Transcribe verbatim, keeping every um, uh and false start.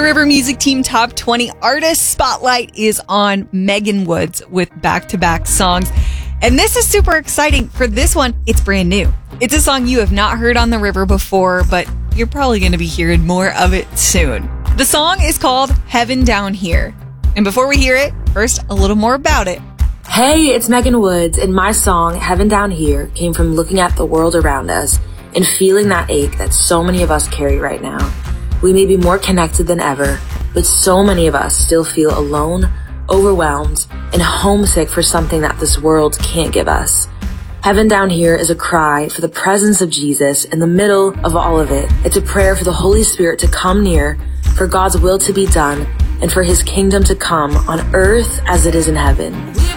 River Music Team Top twenty Artist Spotlight is on Megan Woods with back-to-back songs. And this is super exciting. For this one, it's brand new. It's a song you have not heard on the river before, but you're probably going to be hearing more of it soon. The song is called Heaven Down Here. And before we hear it, first, a little more about it. Hey, it's Megan Woods, and my song, Heaven Down Here, came from looking at the world around us and feeling that ache that so many of us carry right now. We may be more connected than ever, but so many of us still feel alone, overwhelmed, and homesick for something that this world can't give us. Heaven Down Here is a cry for the presence of Jesus in the middle of all of it. It's a prayer for the Holy Spirit to come near, for God's will to be done, and for his kingdom to come on earth as it is in heaven.